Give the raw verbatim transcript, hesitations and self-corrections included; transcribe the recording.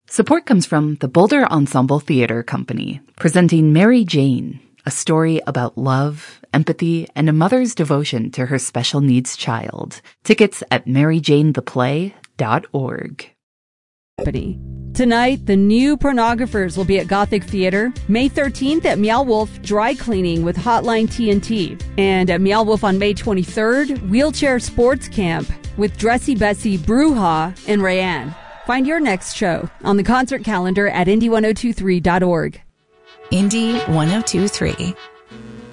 Support comes from the Boulder Ensemble Theater Company, presenting Mary Jane, a story about love, empathy, and a mother's devotion to her special needs child. Tickets at mary jane the play dot org. Tonight, the new Pornographers will be at Gothic Theater. May thirteenth at Meow Wolf Dry Cleaning with Hotline T N T. And at Meow Wolf on May twenty-third, Wheelchair Sports Camp with Dressy Bessy, Bruja, and Rayanne. Find your next show on the concert calendar at indie ten twenty-three dot org. Indie ten twenty-three.